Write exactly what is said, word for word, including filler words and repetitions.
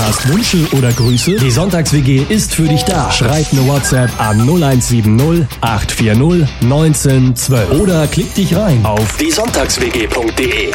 Hast Wünsche oder Grüße? Die Sonntags-W G ist für dich da. Schreib eine WhatsApp an null eins sieben null acht vier null eins neun eins zwei oder klick dich rein auf die sonntags w g punkt de.